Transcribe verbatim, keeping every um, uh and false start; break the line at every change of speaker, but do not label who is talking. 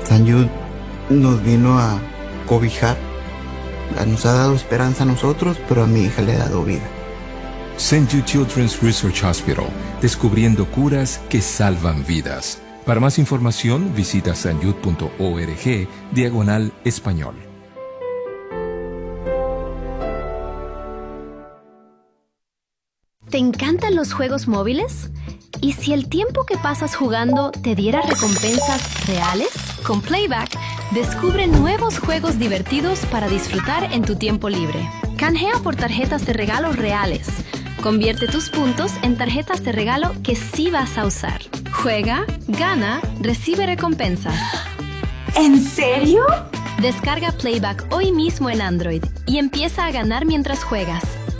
San Jude nos vino a cobijar. Nos ha dado esperanza a nosotros, pero a mi hija le ha dado vida.
Saint Jude Children's Research Hospital, descubriendo curas que salvan vidas. Para más información, visita sanjud punto org, diagonal español.
¿Te encantan los juegos móviles? ¿Y si el tiempo que pasas jugando te diera recompensas reales? Con Playback, descubre nuevos juegos divertidos para disfrutar en tu tiempo libre. Canjea por tarjetas de regalo reales. Convierte tus puntos en tarjetas de regalo que sí vas a usar. Juega, gana, recibe recompensas.
¿En serio?
Descarga Playback hoy mismo en Android y empieza a ganar mientras juegas.